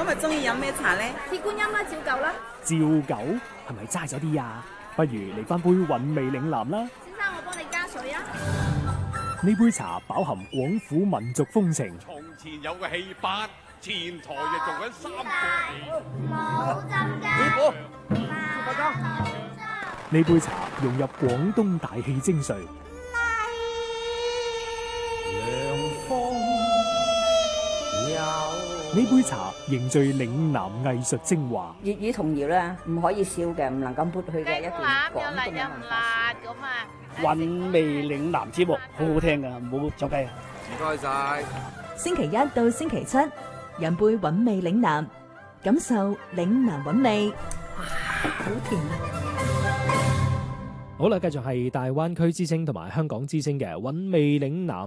日中意飲咩茶呢？ 鐵觀音啦，照舊啦。 照舊係咪齋咗啲啊？不如嚟翻杯韻味嶺南啦。 先生，我幫你加水啊。 呢杯茶飽含廣府民族風情。 從前有個戲班，前台就做緊三個戲。 冇浸㗎。 呢杯茶融入廣東大戲精髓。呢杯茶凝聚嶺南藝術精華。 粵語童謠咧，唔可以少嘅，唔能夠抹去嘅一段廣東嘅文化。 韻味嶺南節目好好聽㗎，唔好走雞啊！ 唔該晒。 星期一到星期七，飲杯韻味嶺南，感受嶺南韻味。哇，好甜啊！ 好啦，繼續係大灣區之聲同埋香港之聲嘅韻味嶺南。